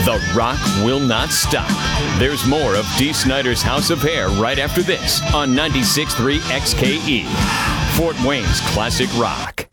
The rock will not stop. There's more of Dee Snider's House of Hair right after this on 96.3 XKE, Fort Wayne's classic rock.